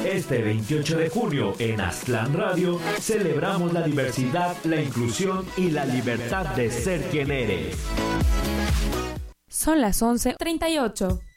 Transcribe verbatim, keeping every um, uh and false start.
Este veintiocho de junio en Aztlán Radio celebramos la diversidad, la inclusión y la libertad de ser quien eres. Son las once treinta y ocho.